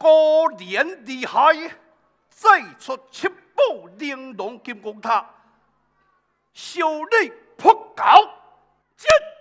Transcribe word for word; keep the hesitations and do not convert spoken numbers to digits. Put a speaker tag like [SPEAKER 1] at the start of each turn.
[SPEAKER 1] 高廉厉害，再出七宝玲珑金刚塔，小李扑告，见。